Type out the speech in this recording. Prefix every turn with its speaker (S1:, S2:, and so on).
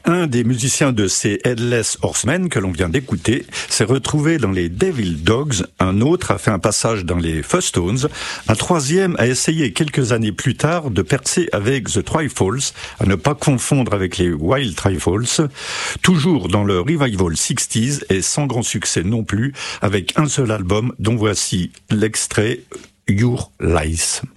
S1: Un des musiciens de ces Headless Horsemen que l'on vient d'écouter s'est retrouvé dans les Devil Dogs, un autre a fait un passage dans les Fuzz-Tones, un troisième a essayé quelques années plus tard de percer avec The Trifles, à ne pas confondre avec les Wild Trifles, toujours dans le revival 60s et sans grand succès non plus, avec un seul album dont voici l'extrait Your Lies.